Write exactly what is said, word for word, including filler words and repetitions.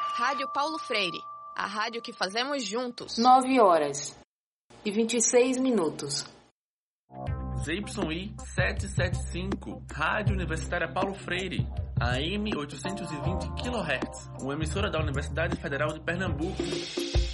Rádio Paulo Freire, a rádio que fazemos juntos. nove horas e vinte e seis minutos. Z Y I setecentos e setenta e cinco, Rádio Universitária Paulo Freire, A M oitocentos e vinte quilohertz, uma emissora da Universidade Federal de Pernambuco.